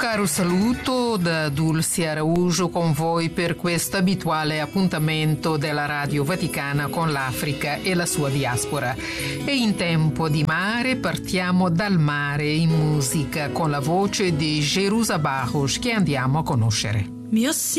caro saluto da Dulce Araújo con voi per questo abituale appuntamento della Radio Vaticana con l'Africa e la sua diaspora. E in tempo di mare partiamo dal mare in musica con la voce di Jerusa Barros che andiamo a conoscere. Mio